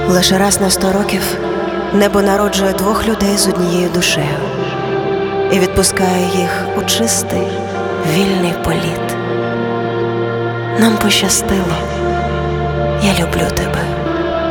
Лише раз на 100 років небо народжує двох людей з однією душею і відпускає їх у чистий, вільний політ. Нам пощастило. Я люблю тебе.